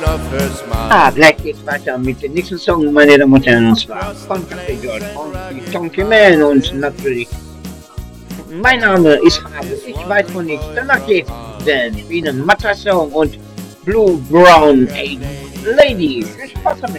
Gleich geht's weiter mit dem nächsten Song, meine Damen und Herren, und zwar von Café George und die Donkey Man und natürlich mein Name ist Habe, ich weiß von nichts, danach geht's denn wie ein Matter Song und Blue Brown Lady. Viel Spaß damit.